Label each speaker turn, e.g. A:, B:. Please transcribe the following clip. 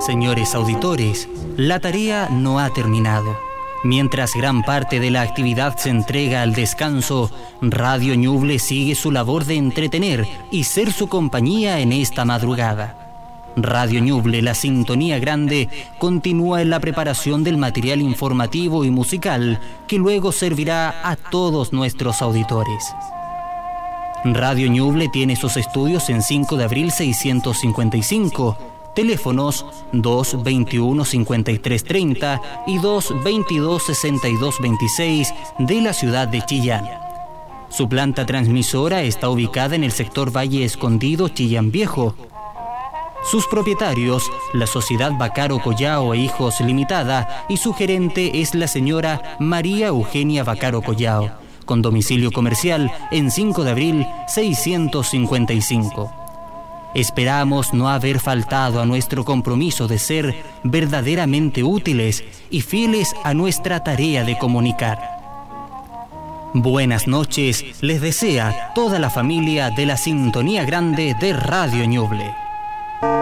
A: Señores auditores, la tarea no ha terminado. Mientras gran parte de la actividad se entrega al descanso, Radio Ñuble sigue su labor de entretener y ser su compañía en esta madrugada. Radio Ñuble, la sintonía grande, continúa en la preparación del material informativo y musical que luego servirá a todos nuestros auditores. Radio Ñuble tiene sus estudios en 5 de abril 655, teléfonos 221-5330 y 222-6226 de la ciudad de Chillán. Su planta transmisora está ubicada en el sector Valle Escondido, Chillán Viejo. Sus propietarios, la Sociedad Vaccaro Collao e Hijos Limitada, y su gerente es la señora María Eugenia Vaccaro Collao, con domicilio comercial en 5 de abril 655. Esperamos no haber faltado a nuestro compromiso de ser verdaderamente útiles y fieles a nuestra tarea de comunicar. Buenas noches les desea toda la familia de la Sintonía Grande de Radio Ñuble.